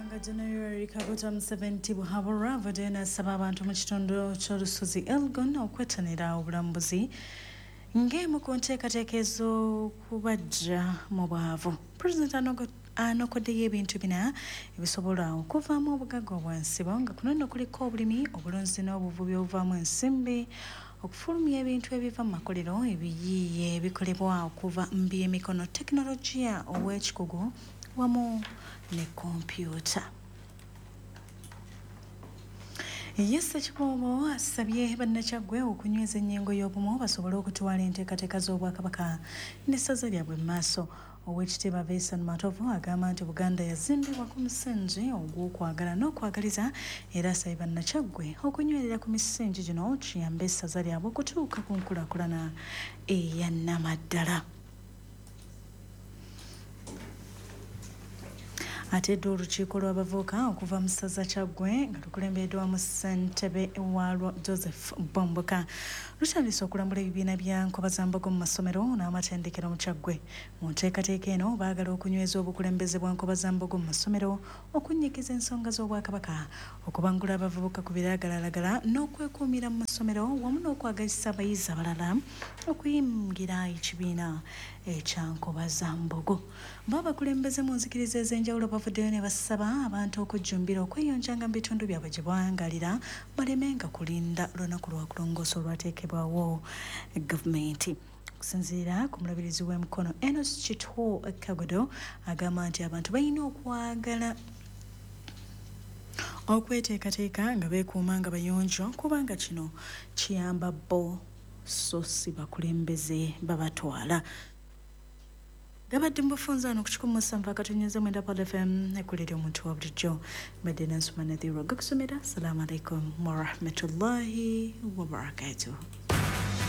nga January kaguta 70 buhabura vadena saba abantu mu kitundu ky'olusozi Elgon okwetanira obulambuzi ng'emu ku nteekateekezo kubajja mu bwavu. President anokoddeyo ebintu bina ebisobola okuvaamu obugagga obwansibo nga kuno nno kuliko obulimi, obulunzi n'obuvubi obuvaamu ensimbi, okufulumya ebintu ebiva mu makolero, ebiyiiye ebikolebwa okuva mu by'emikono, tekinologiya ow'ekikugu wamu ne kompyuta. Yese Kibobo asabye bannakyaggwe okunyweza ennyingo y'obumu basobole okutwala enteekateeka z'Obwakabaka n'essaza lyabwe mu maaso. Oweekitiibwa Vincent Matovu agamba nti Buganda yazimbibwa ku musingi ogw'okwagala n'okwagaliza era asabye bannakyaggwe okunywerera ku misingi gino kiyambe essaza lyabwe okutuuka ku nkulaakulana eya nnamaddala. Atedde olukiiko lw'abavubuka okuva mu ssaza Kyaggwe nga lukulembeddwamu ssentebe waalwo Joseph Bomboka lutandise okulambula ebibiina bya Nkobazambogo mu masomero n'amatendekero mu Kyaggwe. Mu nteekateeka eno baagala okunyweza obukulembeze bwa Nkobazambogo mu masomero, okunnyikiza ensonga z'Obwakabaka, okubangula abavubuka ku biragalalagala n'okwekuumira mu masomero wamu n'okwagazisa abayizi abalala okuyingira ekibiina ekya Nkobazambogo. Baabakulembeze mu nzikiriza ez'enjawulo bavuddeyo ne basaba abantu okujjumbira okweyonjanga mu bitundu byabwe gye bawangalira balemenga kulinda lunaku lwa kulongoosa olwateekebwawo gavumenti. Okusinziira ku mulabirizi w'emikono Enos Kitwo Kagodo agamba nti abantu balina okwagala okweteekateeka nga beekuuma nga bayonjo kubanga kino kiyamba bo so si bakulembeze babatwala. Gabadde mu bufunzaano ku 107.7 FM ekulira omuntu wa bulijjo mbadde nansoma Nadhiro gakusomera. Assalamu alaikum warahmatullahi wabarakatuh.